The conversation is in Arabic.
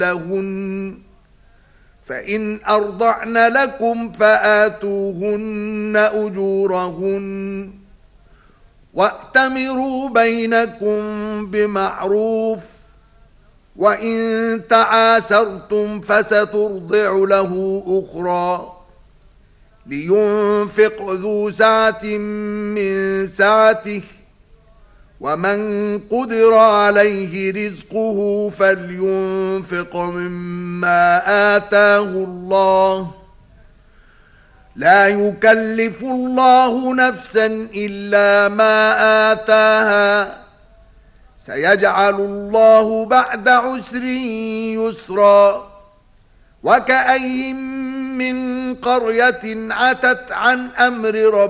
أُمِّهَاتِهِنَّ فإن أرضعن لكم فآتوهن أجورهن وأتمروا بينكم بمعروف وإن تعاسرتم فسترضع له أخرى لينفق ذو سعة من سعته ومن قدر عليه رزقه فلينفق مما آتاه الله لا يكلف الله نفسا إلا ما آتاها سيجعل الله بعد عسر يسرا وكأين من قرية عتت عن أمر ربها